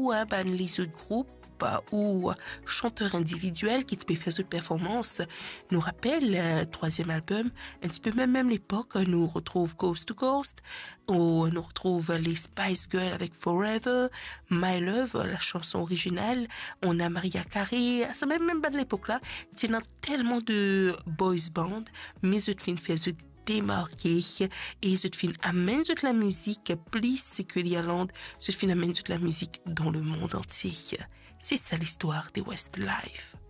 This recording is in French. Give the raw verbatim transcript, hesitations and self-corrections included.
ou hein, ben, les autres groupes ou chanteurs individuels qui te peut faire cette performance nous rappelle euh, troisième album un petit peu même même l'époque nous retrouve Coast to Coast ou nous retrouve les Spice Girls avec Forever, My Love la chanson originale, on a Maria Carey, c'est même même de l'époque là il y a tellement de boys band mais je te fais faire démarqué et je te fin amène toute la musique plus que l'Irlande je te fin amène toute la musique dans le monde entier. C'est ça l'histoire de Westlife.